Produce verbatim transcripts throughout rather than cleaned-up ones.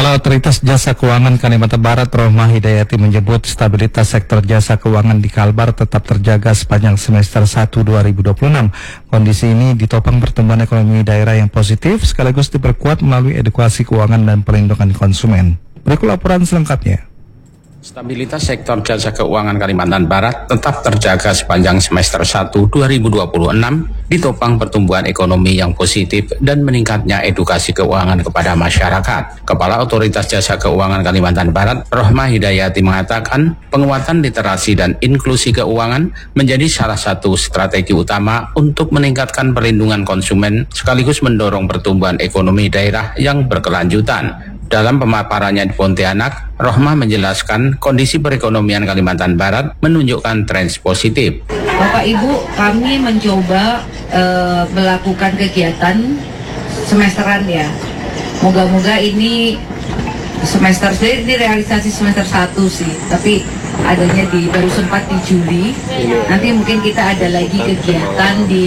Kepala Otoritas Jasa Keuangan Kalimantan Barat Rohmah Hidayati menyebut stabilitas sektor jasa keuangan di Kalbar tetap terjaga sepanjang semester satu dua ribu dua puluh enam. Kondisi ini ditopang pertumbuhan ekonomi daerah yang positif sekaligus diperkuat melalui edukasi keuangan dan perlindungan konsumen. Berikut laporan selengkapnya. Stabilitas sektor jasa keuangan Kalimantan Barat tetap terjaga sepanjang semester satu dua ribu dua puluh enam, ditopang pertumbuhan ekonomi yang positif dan meningkatnya edukasi keuangan kepada masyarakat. Kepala Otoritas Jasa Keuangan Kalimantan Barat, Rohmah Hidayati mengatakan, penguatan literasi dan inklusi keuangan menjadi salah satu strategi utama untuk meningkatkan perlindungan konsumen sekaligus mendorong pertumbuhan ekonomi daerah yang berkelanjutan. Dalam pemaparannya di Pontianak, Rohmah menjelaskan kondisi perekonomian Kalimantan Barat menunjukkan tren positif. Bapak Ibu, kami mencoba uh, melakukan kegiatan semesteran ya. Moga-moga ini semester, jadi ini realisasi semester satu sih, tapi adanya di baru sempat di Juli. Nanti mungkin kita ada lagi kegiatan di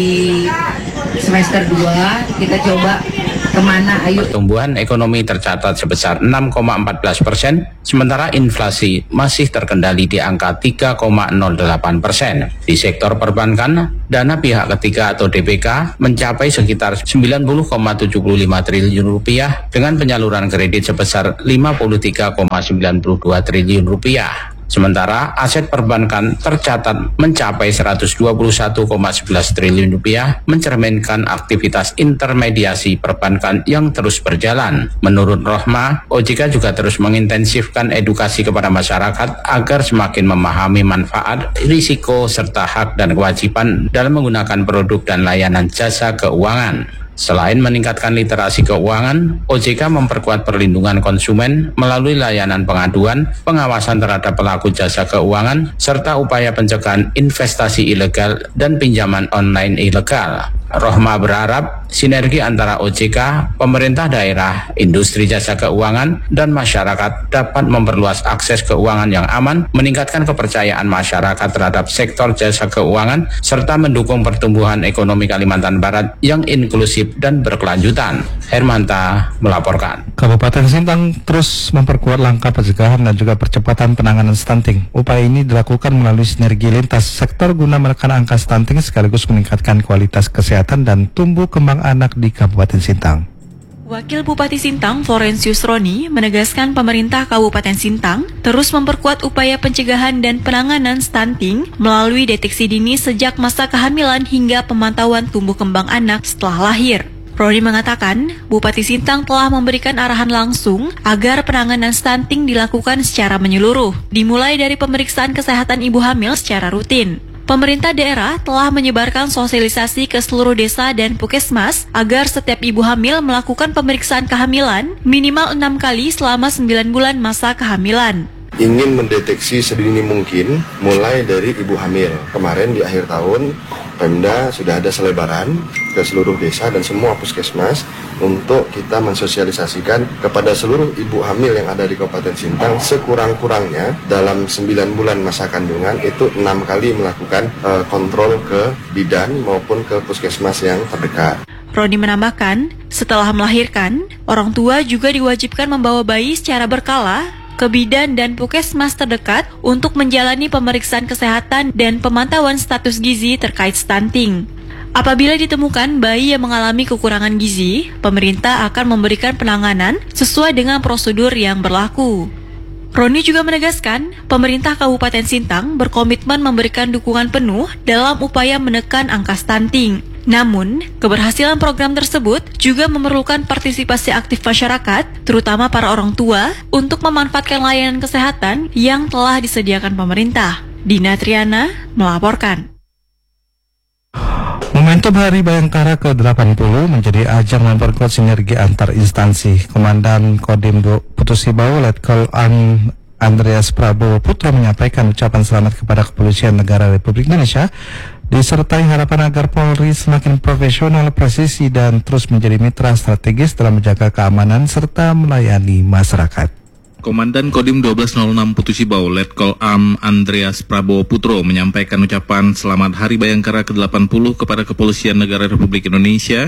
semester dua, kita coba kemana ayo. Pertumbuhan ekonomi tercatat sebesar enam koma empat belas persen, sementara inflasi masih terkendali di angka tiga koma nol delapan persen. Di sektor perbankan, dana pihak ketiga atau D P K mencapai sekitar sembilan puluh koma tujuh lima triliun rupiah dengan penyaluran kredit sebesar lima puluh tiga koma sembilan dua triliun rupiah. Sementara aset perbankan tercatat mencapai seratus dua puluh satu koma sebelas triliun rupiah, mencerminkan aktivitas intermediasi perbankan yang terus berjalan. Menurut Rohmah, O J K juga terus mengintensifkan edukasi kepada masyarakat agar semakin memahami manfaat, risiko, serta hak dan kewajiban dalam menggunakan produk dan layanan jasa keuangan. Selain meningkatkan literasi keuangan, O J K memperkuat perlindungan konsumen melalui layanan pengaduan, pengawasan terhadap pelaku jasa keuangan, serta upaya pencegahan investasi ilegal dan pinjaman online ilegal. Rohmah berharap sinergi antara O J K, pemerintah daerah, industri jasa keuangan, dan masyarakat dapat memperluas akses keuangan yang aman, meningkatkan kepercayaan masyarakat terhadap sektor jasa keuangan, serta mendukung pertumbuhan ekonomi Kalimantan Barat yang inklusif dan berkelanjutan. Hermanta melaporkan. Kabupaten Sintang terus memperkuat langkah pencegahan dan juga percepatan penanganan stunting. Upaya ini dilakukan melalui sinergi lintas sektor guna menekan angka stunting sekaligus meningkatkan kualitas kesehatan dan tumbuh kembang anak di Kabupaten Sintang. Wakil Bupati Sintang, Florensius Roni, menegaskan pemerintah Kabupaten Sintang terus memperkuat upaya pencegahan dan penanganan stunting melalui deteksi dini sejak masa kehamilan hingga pemantauan tumbuh kembang anak setelah lahir. Roni mengatakan, Bupati Sintang telah memberikan arahan langsung agar penanganan stunting dilakukan secara menyeluruh, dimulai dari pemeriksaan kesehatan ibu hamil secara rutin. Pemerintah daerah telah menyebarkan sosialisasi ke seluruh desa dan puskesmas agar setiap ibu hamil melakukan pemeriksaan kehamilan minimal enam kali selama sembilan bulan masa kehamilan. Ingin mendeteksi sedini mungkin mulai dari ibu hamil. Kemarin di akhir tahun, Pemda sudah ada selebaran ke seluruh desa dan semua puskesmas untuk kita mensosialisasikan kepada seluruh ibu hamil yang ada di Kabupaten Sintang sekurang-kurangnya dalam sembilan bulan masa kandungan itu enam kali melakukan uh, kontrol ke bidan maupun ke puskesmas yang terdekat. Roni menambahkan, setelah melahirkan, orang tua juga diwajibkan membawa bayi secara berkala ke bidan dan puskesmas terdekat untuk menjalani pemeriksaan kesehatan dan pemantauan status gizi terkait stunting. Apabila ditemukan bayi yang mengalami kekurangan gizi, pemerintah akan memberikan penanganan sesuai dengan prosedur yang berlaku. Roni juga menegaskan, pemerintah Kabupaten Sintang berkomitmen memberikan dukungan penuh dalam upaya menekan angka stunting. Namun, keberhasilan program tersebut juga memerlukan partisipasi aktif masyarakat, terutama para orang tua, untuk memanfaatkan layanan kesehatan yang telah disediakan pemerintah. Dina Triana melaporkan. Momentum Hari Bayangkara ke delapan puluh menjadi ajang memperkuat sinergi antar instansi. Komandan Kodim Putus Hibau Letkol Am Andreas Prabowo Putra menyampaikan ucapan selamat kepada Kepolisian Negara Republik Indonesia, disertai harapan agar Polri semakin profesional, presisi, dan terus menjadi mitra strategis dalam menjaga keamanan serta melayani masyarakat. Komandan Kodim dua belas nol enam Putus Hibau Letkol Am Andreas Prabowo Putro menyampaikan ucapan selamat Hari Bayangkara ke delapan puluh kepada Kepolisian Negara Republik Indonesia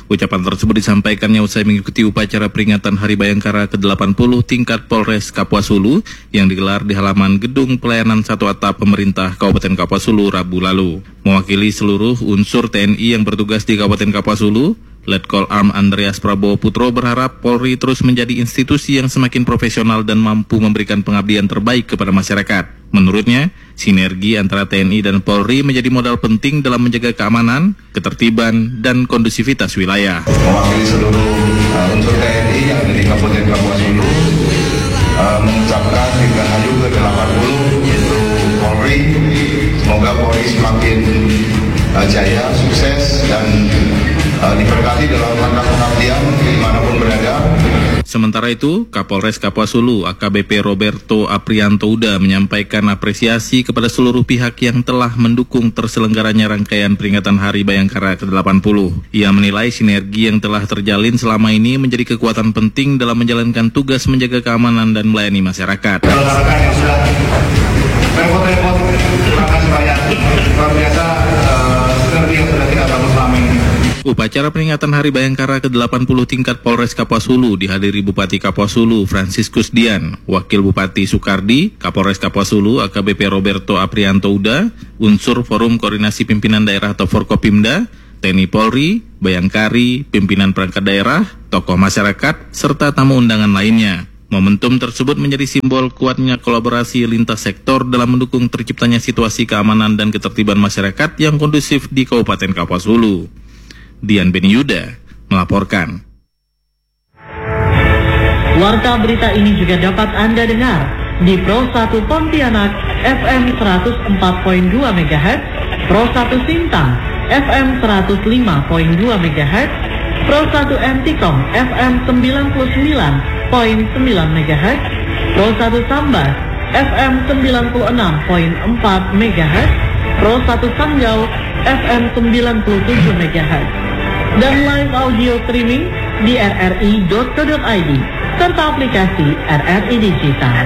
Ucapan tersebut disampaikannya usai mengikuti upacara peringatan Hari Bayangkara ke delapan puluh tingkat Polres Kapuas Hulu yang digelar di halaman Gedung Pelayanan Satu Atap Pemerintah Kabupaten Kapuas Hulu Rabu lalu. Mewakili seluruh unsur T N I yang bertugas di Kabupaten Kapuas Hulu, Letkol Arm Andreas Prabowo Putro berharap Polri terus menjadi institusi yang semakin profesional dan mampu memberikan pengabdian terbaik kepada masyarakat. Menurutnya, sinergi antara T N I dan Polri menjadi modal penting dalam menjaga keamanan, ketertiban, dan kondusivitas wilayah. Mewakili seluruh uh, unsur T N I yang ada di Kabupaten Kapuas Hulu, uh, mengucapkan Dirgahayu ke delapan puluh yaitu Polri. Semoga Polri semakin uh, jaya, sukses, dan uh, diberkati dalam rangka pengabdian dimanapun berada. Sementara itu, Kapolres Kapuas Hulu A K B P Roberto Aprianto Uda menyampaikan apresiasi kepada seluruh pihak yang telah mendukung terselenggaranya rangkaian peringatan Hari Bayangkara ke delapan puluh. Ia menilai sinergi yang telah terjalin selama ini menjadi kekuatan penting dalam menjalankan tugas menjaga keamanan dan melayani masyarakat. Rekan-rekan yang sudah repot-repot, terima kasih banyak. Luar biasa uh, sinergi yang sudah kita bangun selama ini. Upacara peringatan Hari Bayangkara ke delapan puluh tingkat Polres Kapuas Hulu dihadiri Bupati Kapuas Hulu Franciscus Dian, Wakil Bupati Sukardi, Kapolres Kapuas Hulu A K B P Roberto Aprianto Uda, unsur Forum Koordinasi Pimpinan Daerah atau Forkopimda, T N I Polri, Bayangkari, pimpinan perangkat daerah, tokoh masyarakat, serta tamu undangan lainnya. Momentum tersebut menjadi simbol kuatnya kolaborasi lintas sektor dalam mendukung terciptanya situasi keamanan dan ketertiban masyarakat yang kondusif di Kabupaten Kapuas Hulu. Dian Beni Yuda melaporkan. Warta berita ini juga dapat Anda dengar di Pro satu Pontianak F M seratus empat koma dua megahertz, Pro satu Sintang F M seratus lima koma dua megahertz, Pro satu Antikom F M sembilan puluh sembilan koma sembilan megahertz, Pro satu Sambas F M sembilan puluh enam koma empat megahertz, Pro satu Sanggau F M sembilan puluh tujuh megahertz, dan live audio streaming di r r i dot co dot i d serta aplikasi R R I Digital.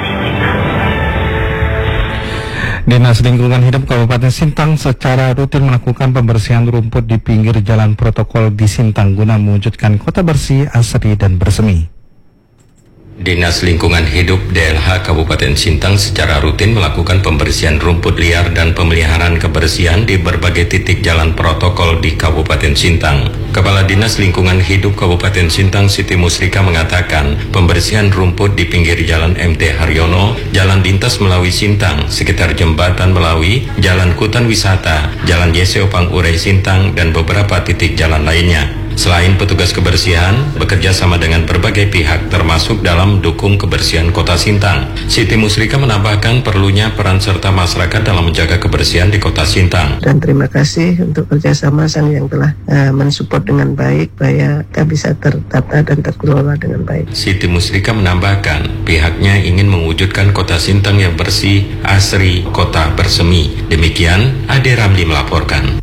Dinas Lingkungan Hidup Kabupaten Sintang secara rutin melakukan pembersihan rumput di pinggir jalan protokol di Sintang guna mewujudkan kota bersih, asri, dan bersemi. Dinas Lingkungan Hidup D L H Kabupaten Sintang secara rutin melakukan pembersihan rumput liar dan pemeliharaan kebersihan di berbagai titik jalan protokol di Kabupaten Sintang. Kepala Dinas Lingkungan Hidup Kabupaten Sintang Siti Musrika mengatakan pembersihan rumput di pinggir Jalan M T Haryono, Jalan Lintas Melawi Sintang, sekitar Jembatan Melawi, Jalan Kutan Wisata, Jalan Yeseo Pangurai Sintang, dan beberapa titik jalan lainnya. Selain petugas kebersihan, bekerja sama dengan berbagai pihak termasuk dalam dukung kebersihan Kota Sintang. Siti Musrika menambahkan perlunya peran serta masyarakat dalam menjaga kebersihan di Kota Sintang. Dan terima kasih untuk kerjasama sang yang telah uh, mensupport dengan baik supaya kita bisa tertata dan terkelola dengan baik. Siti Musrika menambahkan pihaknya ingin mewujudkan Kota Sintang yang bersih, asri, kota bersemi. Demikian Ade Ramli melaporkan.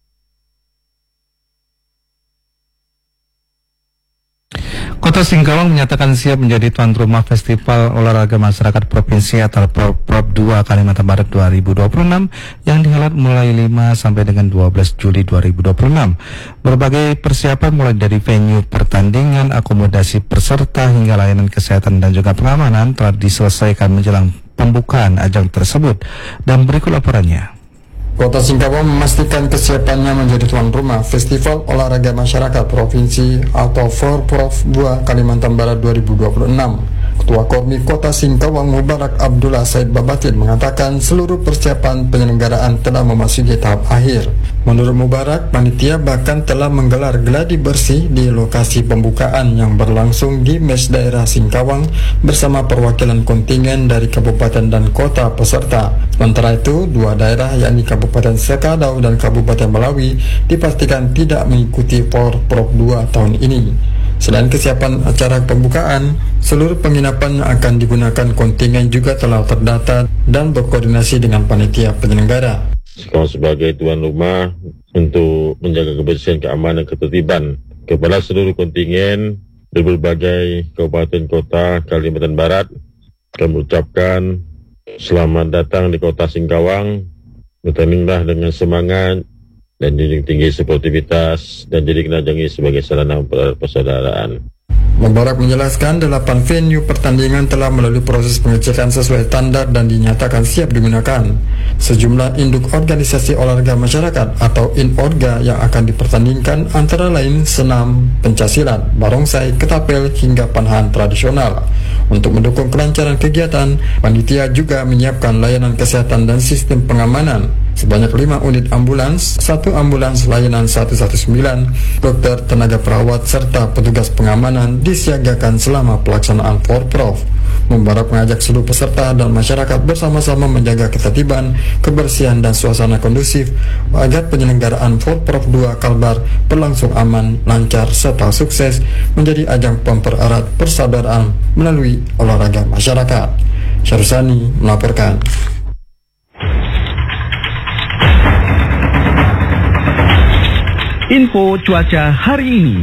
Kota Singkawang menyatakan siap menjadi tuan rumah Festival Olahraga Masyarakat Provinsi atau Prop dua Kalimantan Barat dua ribu dua puluh enam yang dihelat mulai lima sampai dengan dua belas Juli dua ribu dua puluh enam. Berbagai persiapan mulai dari venue pertandingan, akomodasi peserta hingga layanan kesehatan dan juga pengamanan telah diselesaikan menjelang pembukaan ajang tersebut. Dan berikut laporannya. Kota Singkawang memastikan kesiapannya menjadi tuan rumah Festival Olahraga Masyarakat Provinsi atau Forprov dua Kalimantan Barat dua ribu dua puluh enam. Ketua Kormi Kota Singkawang Mubarak Abdullah Said Babatin mengatakan seluruh persiapan penyelenggaraan telah memasuki tahap akhir. Menurut Mubarak, panitia bahkan telah menggelar gladi bersih di lokasi pembukaan yang berlangsung di Mes Daerah Singkawang bersama perwakilan kontingen dari kabupaten dan kota peserta. Sementara itu, dua daerah yakni Kabupaten Sekadau dan Kabupaten Melawi dipastikan tidak mengikuti Forprov dua tahun ini. Selain kesiapan acara pembukaan, seluruh penginapan yang akan digunakan kontingen juga telah terdata dan berkoordinasi dengan panitia penyelenggara. Sebagai tuan rumah untuk menjaga kebersihan, keamanan, ketertiban kepada seluruh kontingen dari berbagai kabupaten kota Kalimantan Barat, kami mengucapkan selamat datang di Kota Singkawang. Bertandinglah dengan semangat, dan junjung tinggi sportivitas, dan jadikan ajang ini sebagai sarana mempererat persaudaraan. Mubarak menjelaskan delapan venue pertandingan telah melalui proses pengecekan sesuai standar dan dinyatakan siap digunakan. Sejumlah induk organisasi olahraga masyarakat atau INORGA yang akan dipertandingkan antara lain senam, pencaksilat, barongsai, ketapel, hingga panahan tradisional. Untuk mendukung kelancaran kegiatan, panitia juga menyiapkan layanan kesehatan dan sistem pengamanan. Sebanyak lima unit ambulans, satu ambulans layanan seratus sembilan belas, dokter, tenaga perawat, serta petugas pengamanan disiagakan selama pelaksanaan Forprov. Mubarak mengajak seluruh peserta dan masyarakat bersama-sama menjaga ketertiban, kebersihan, dan suasana kondusif agar penyelenggaraan Forprov dua Kalbar berlangsung aman, lancar, serta sukses menjadi ajang mempererat persaudaraan melalui olahraga masyarakat. Syarusani melaporkan. Info cuaca hari ini.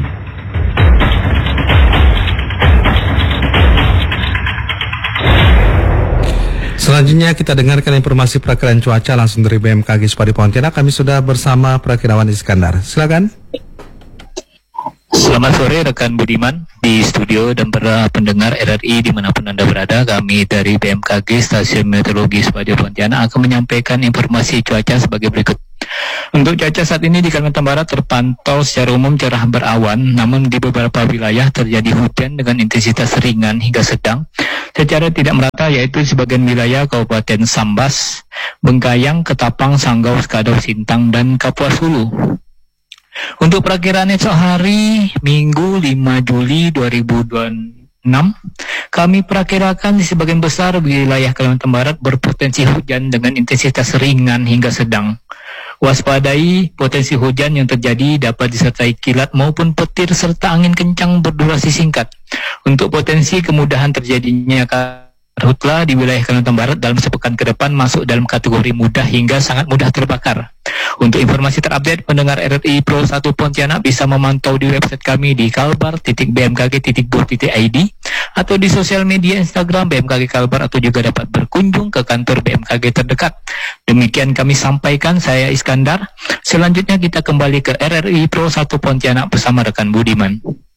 Selanjutnya kita dengarkan informasi perakiraan cuaca langsung dari B M K G Spadi Pontianak. Kami sudah bersama Prakirawan Iskandar. Silakan. Selamat sore rekan Budiman di studio dan para pendengar R R I dimanapun Anda berada. Kami dari B M K G Stasiun Meteorologi Spadi Pontianak akan menyampaikan informasi cuaca sebagai berikut. Untuk cuaca saat ini di Kalimantan Barat terpantau secara umum cerah berawan, namun di beberapa wilayah terjadi hujan dengan intensitas ringan hingga sedang secara tidak merata, yaitu sebagian wilayah Kabupaten Sambas, Bengkayang, Ketapang, Sanggau, Skadau, Sintang, dan Kapuas Hulu. Untuk perakiraan esok hari Minggu lima Juli dua ribu dua puluh enam, kami perakirakan di sebagian besar wilayah Kalimantan Barat berpotensi hujan dengan intensitas ringan hingga sedang. Waspadai potensi hujan yang terjadi dapat disertai kilat maupun petir serta angin kencang berdurasi singkat. Untuk potensi kemudahan terjadinya karhutla di wilayah Kalimantan Barat dalam sepekan ke depan masuk dalam kategori mudah hingga sangat mudah terbakar. Untuk informasi terupdate, pendengar R R I Pro satu Pontianak bisa memantau di website kami di kalbar titik b m k g titik go titik i d atau di sosial media Instagram B M K G Kalbar, atau juga dapat berkunjung ke kantor B M K G terdekat. Demikian kami sampaikan, saya Iskandar. Selanjutnya kita kembali ke R R I Pro satu Pontianak bersama rekan Budiman.